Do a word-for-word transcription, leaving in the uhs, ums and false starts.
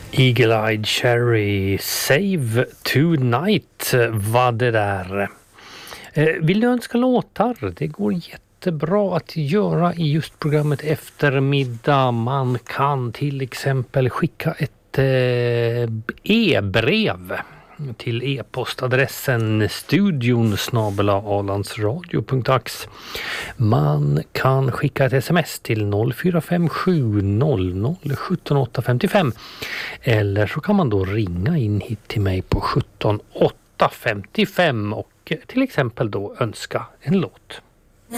Eagle-Eyed Cherry, Save Tonight var det där. Vill du önska låtar? Det går jättebra att göra i just programmet Eftermiddag. Man kan till exempel skicka ett e-brev till e-postadressen studion snabel-a alandsradio punkt ax. Man kan skicka ett sms till noll fyra fem sju noll noll sjutton åtta fem fem eller så kan man då ringa in hit till mig på sjutton åtta fem fem och till exempel då önska en låt.